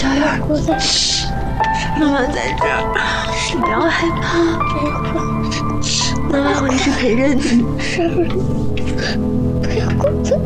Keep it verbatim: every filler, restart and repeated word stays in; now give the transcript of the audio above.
小燕儿， 我在， 妈妈在这儿，你不要害怕，妈妈会一直陪着你。 是，不要过来。